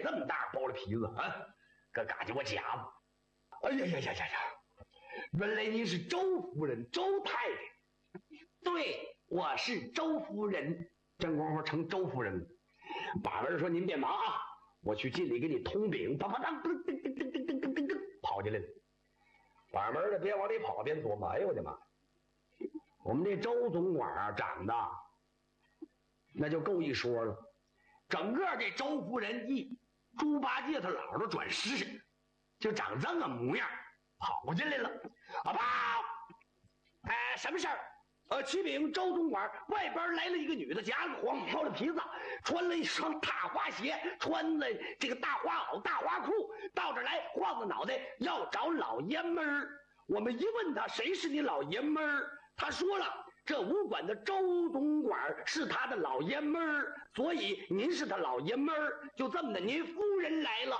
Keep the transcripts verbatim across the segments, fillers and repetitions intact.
这么大包了皮子啊，搁嘎叽我夹子。哎呀呀呀呀呀！原来你是周夫人，周太太。对，我是周夫人。这功夫成周夫人了。把门说：“您别忙啊，我去进里给你通禀。”啪啪当，噔噔噔噔噔噔噔噔，跑进来了。把门的边往里跑边琢磨：“哎呦我的妈！我们这周总管啊，长得那就够一说了。整个这周夫人一猪八戒他姥姥转世，就长这个模样，跑进来了。啊啪！哎，什么事儿？呃，启禀周总管，外边来了一个女的，夹了个黄毛的皮子，穿了一双大花鞋，穿了这个大花袄、大花裤，到这儿来晃着脑袋要找老爷们儿。我们一问他谁是你老爷们儿，他说了，这武馆的周总管是他的老爷们儿，所以您是他老爷们儿。就这么的，您夫人来了。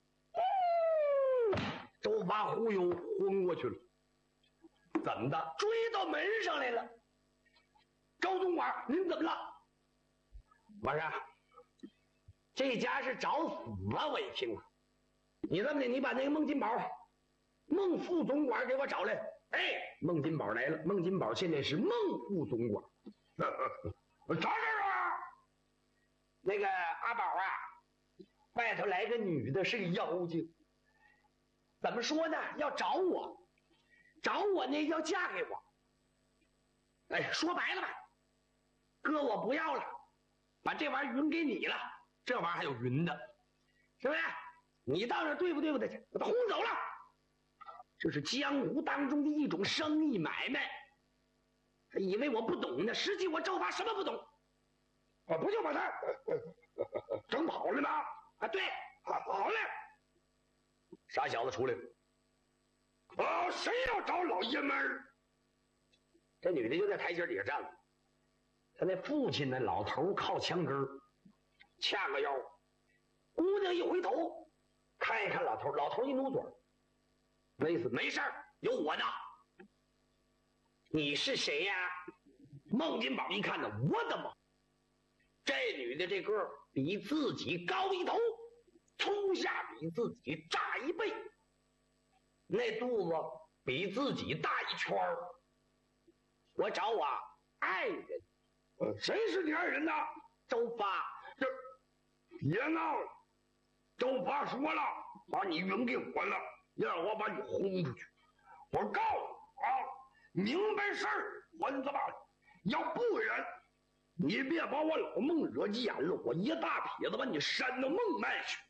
周发忽悠昏过去了。怎么的？追到门上来了。周总管，您怎么了？我说，这家是找死啊！我一听啊，你这么的，你把那个孟金宝、孟副总管给我找来。哎，孟金宝来了。孟金宝现在是孟副总管。啥事啊？那个阿宝啊，外头来个女的，是个妖精。怎么说呢？要找我。找我呢，要嫁给我。哎，说白了吧，哥我不要了，把这玩意儿匀给你了。这玩意儿还有匀的，是不是？你到那对付对付他去，把他轰走了。这是江湖当中的一种生意买卖。他以为我不懂呢，实际我周发什么不懂？我不就把他整跑了吗？啊，对，好嘞。傻小子出来了。哦，谁要找老爷们儿？这女的就在台阶底下站了。他那父亲呢，老头靠墙根儿，掐个腰。姑娘一回头，看一看老头，老头一努嘴，那意思没事儿，有我呢。你是谁呀？孟金宝一看呢，我的妈！这女的这个儿比自己高一头，粗下比自己大一倍。那肚子比自己大一圈儿。我找我爱人。呃，谁是你爱人呢？周发。这别闹了，周发说了，把你匀给我了，要让我把你轰出去。我告诉你啊，明白事儿还这罢了，要不然你别把我老孟惹急眼了，我一大撇子把你扇到孟外去。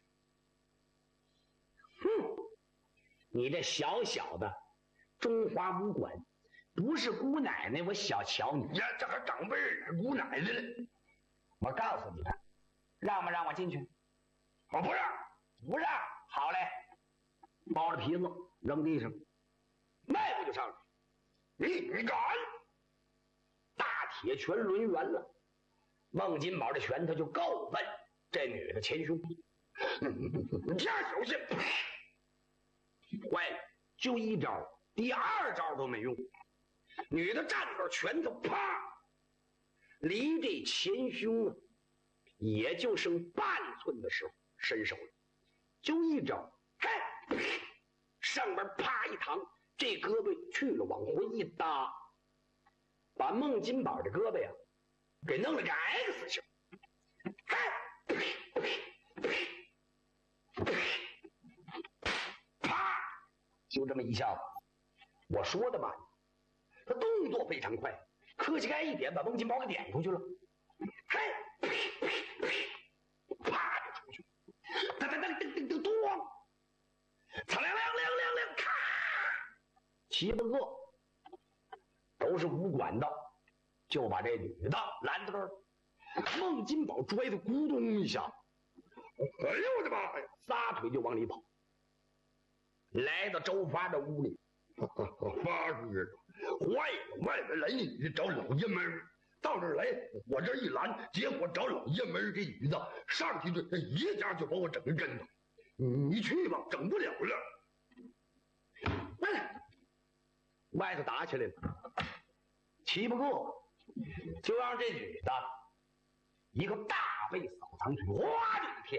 哼！你这小小的中华武馆，不是姑奶奶，我小瞧你呀，这还长辈儿姑奶奶了。我告诉你们，让不让我进去？我不让，不让。好嘞，包着皮子扔地上，迈步就上去。你你敢！大铁拳抡圆了，孟金宝的拳头就够奔这女的前胸。你加小心！坏了，就一招，第二招都没用。女的站那拳头啪，离这前胸啊，也就剩半寸的时候伸手了，就一招，嘿，上边啪一躺，这胳膊去了往回一搭，把孟金宝的胳膊呀给弄了个 X 型，嘿，啪，就这么一下子。我说的嘛，他动作非常快，客气盖一点，把孟金宝给点出去了。嘿，啪就出去，噔噔噔噔噔噔咚，擦亮亮亮亮亮，咔，七八个都是武馆的，就把这女的拦在这儿。孟金宝拽的咕咚一下，哎呦我的妈呀！撒腿就往里跑，来到周发的屋里。发出去，坏了！外边来一女的找老爷们儿，到这儿来，我这一拦，结果找老爷们儿这女的上去就一下就把我整个跟头。你去吧，整不了了。哎，外头打起来了，七八个，就让这女的一个大背扫堂腿，哗的一片，